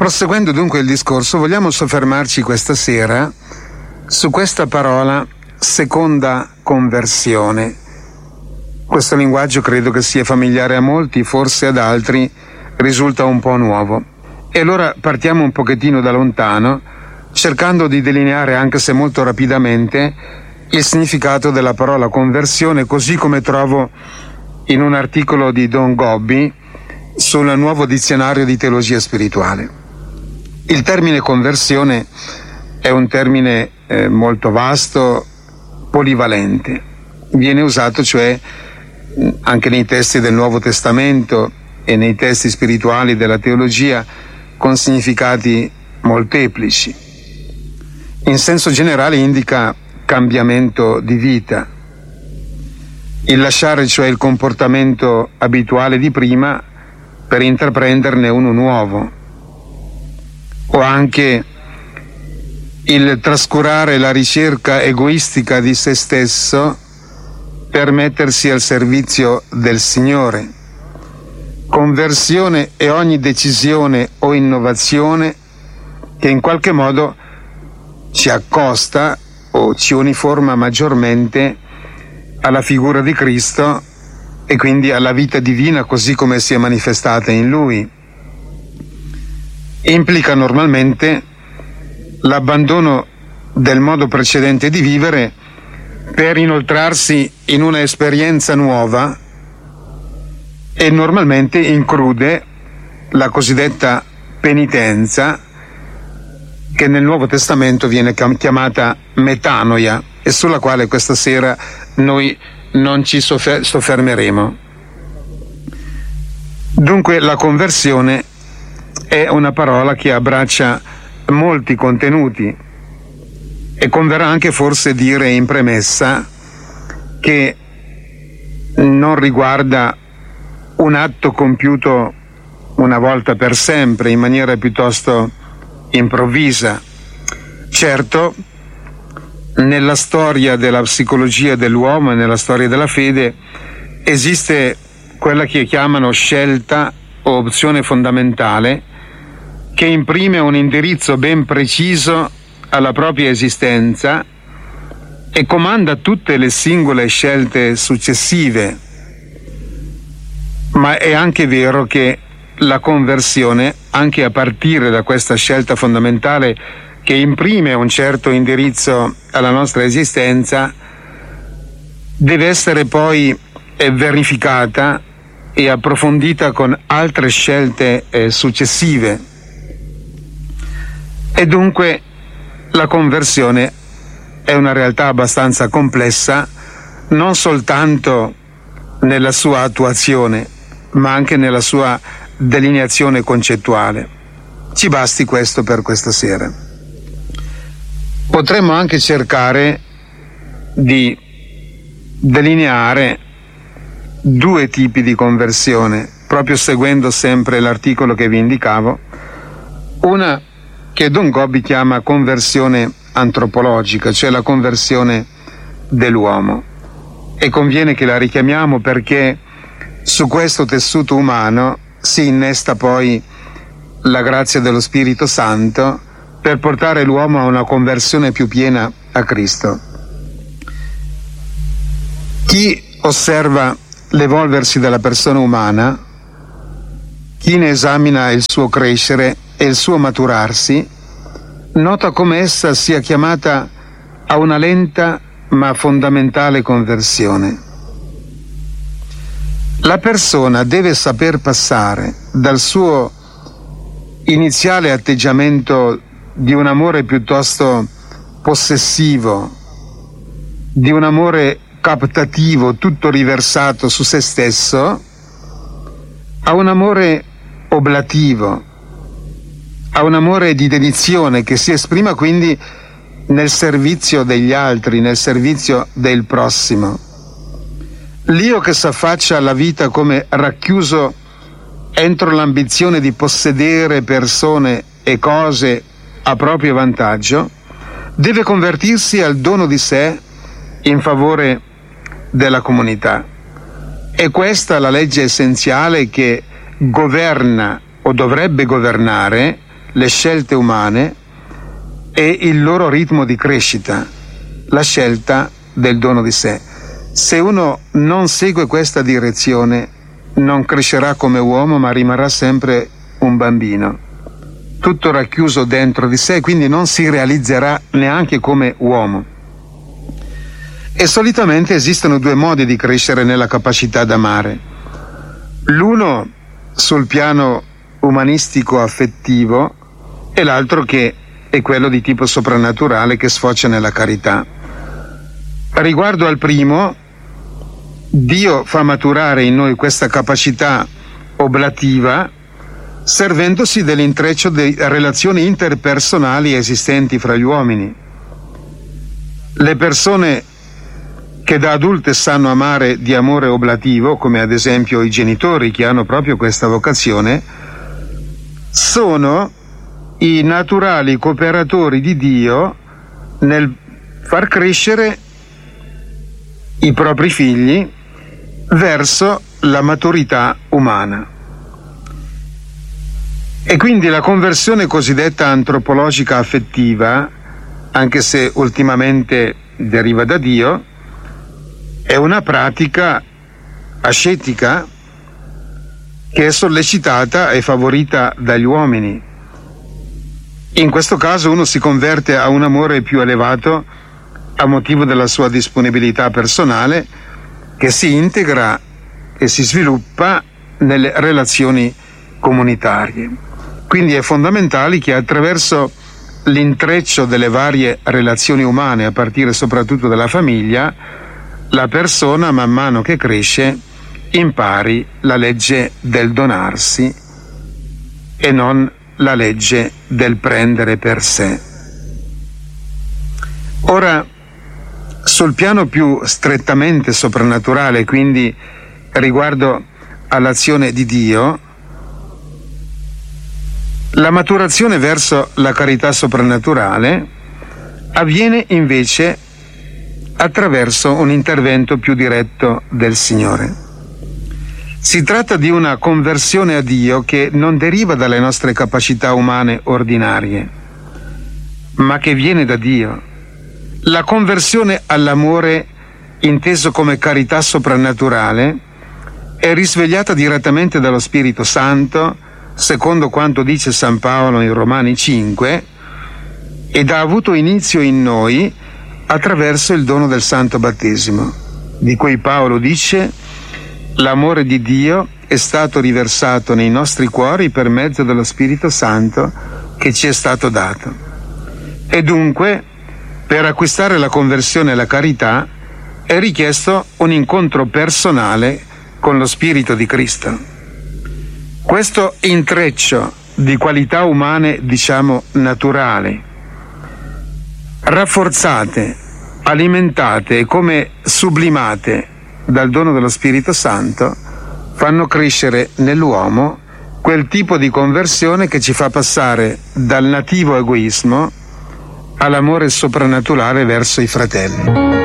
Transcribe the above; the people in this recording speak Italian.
Proseguendo dunque il discorso, vogliamo soffermarci questa sera su questa parola seconda conversione. Questo linguaggio credo che sia familiare a molti, forse ad altri risulta un po' nuovo. E allora partiamo un pochettino da lontano, cercando di delineare, anche se molto rapidamente, il significato della parola conversione, così come trovo in un articolo di Don Gobbi sul nuovo dizionario di teologia spirituale. Il termine conversione è un termine molto vasto, polivalente. Viene usato cioè anche nei testi del Nuovo Testamento e nei testi spirituali della teologia con significati molteplici. In senso generale indica cambiamento di vita, il lasciare cioè il comportamento abituale di prima per intraprenderne uno nuovo, o anche il trascurare la ricerca egoistica di se stesso per mettersi al servizio del Signore. Conversione è ogni decisione o innovazione che in qualche modo ci accosta o ci uniforma maggiormente alla figura di Cristo e quindi alla vita divina così come si è manifestata in Lui. Implica normalmente l'abbandono del modo precedente di vivere per inoltrarsi in una esperienza nuova e normalmente include la cosiddetta penitenza, che nel Nuovo Testamento viene chiamata metanoia e sulla quale questa sera noi non ci soffermeremo. Dunque la conversione è una parola che abbraccia molti contenuti e converrà anche forse dire in premessa che non riguarda un atto compiuto una volta per sempre in maniera piuttosto improvvisa. Certo, nella storia della psicologia dell'uomo e nella storia della fede esiste quella che chiamano scelta o opzione fondamentale che imprime un indirizzo ben preciso alla propria esistenza e comanda tutte le singole scelte successive. Ma è anche vero che la conversione, anche a partire da questa scelta fondamentale che imprime un certo indirizzo alla nostra esistenza, deve essere poi verificata e approfondita con altre scelte successive. E dunque la conversione è una realtà abbastanza complessa, non soltanto nella sua attuazione, ma anche nella sua delineazione concettuale. Ci basti questo per questa sera. Potremmo anche cercare di delineare due tipi di conversione, proprio seguendo sempre l'articolo che vi indicavo. Una che Don Gobbi chiama conversione antropologica, cioè la conversione dell'uomo. E conviene che la richiamiamo perché su questo tessuto umano si innesta poi la grazia dello Spirito Santo per portare l'uomo a una conversione più piena a Cristo. Chi osserva l'evolversi della persona umana, chi ne esamina il suo crescere e il suo maturarsi, nota come essa sia chiamata a una lenta ma fondamentale conversione. La persona deve saper passare dal suo iniziale atteggiamento di un amore piuttosto possessivo, di un amore captativo, tutto riversato su se stesso, a un amore oblativo, a un amore di dedizione che si esprima quindi nel servizio degli altri, nel servizio del prossimo. L'io che s'affaccia alla vita come racchiuso entro l'ambizione di possedere persone e cose a proprio vantaggio, deve convertirsi al dono di sé in favore della comunità. È questa la legge essenziale che governa o dovrebbe governare le scelte umane e il loro ritmo di crescita, la scelta del dono di sé. Se uno non segue questa direzione, non crescerà come uomo, ma rimarrà sempre un bambino, tutto racchiuso dentro di sé, quindi non si realizzerà neanche come uomo. E solitamente esistono due modi di crescere nella capacità d'amare. L'uno sul piano umanistico affettivo e l'altro che è quello di tipo soprannaturale che sfocia nella carità. Riguardo al primo, Dio fa maturare in noi questa capacità oblativa servendosi dell'intreccio di relazioni interpersonali esistenti fra gli uomini. Le persone che da adulte sanno amare di amore oblativo, come ad esempio i genitori che hanno proprio questa vocazione, sono i naturali cooperatori di Dio nel far crescere i propri figli verso la maturità umana. E quindi la conversione cosiddetta antropologica affettiva, anche se ultimamente deriva da Dio, è una pratica ascetica che è sollecitata e favorita dagli uomini. In questo caso uno si converte a un amore più elevato a motivo della sua disponibilità personale, che si integra e si sviluppa nelle relazioni comunitarie. Quindi è fondamentale che attraverso l'intreccio delle varie relazioni umane, a partire soprattutto dalla famiglia, la persona, man mano che cresce, impari la legge del donarsi e non la legge del prendere per sé. Ora, sul piano più strettamente soprannaturale, quindi riguardo all'azione di Dio, la maturazione verso la carità soprannaturale avviene invece attraverso un intervento più diretto del Signore. Si tratta di una conversione a Dio che non deriva dalle nostre capacità umane ordinarie, ma che viene da Dio. La conversione all'amore, inteso come carità soprannaturale, è risvegliata direttamente dallo Spirito Santo, secondo quanto dice San Paolo in Romani 5, ed ha avuto inizio in noi attraverso il dono del Santo Battesimo, di cui Paolo dice: l'amore di Dio è stato riversato nei nostri cuori per mezzo dello Spirito Santo che ci è stato dato. E dunque, per acquistare la conversione alla carità, è richiesto un incontro personale con lo Spirito di Cristo. Questo intreccio di qualità umane, diciamo naturali, rafforzate, alimentate e come sublimate dal dono dello Spirito Santo, fanno crescere nell'uomo quel tipo di conversione che ci fa passare dal nativo egoismo all'amore soprannaturale verso i fratelli.